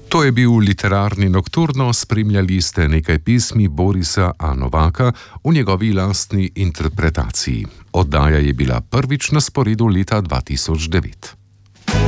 To je bil literarni Nokturno, spremljali ste nekaj pesmi Borisa A. Novaka v njegovi lastni interpretaciji. Oddaja je bila prvič na sporedu leta 2009.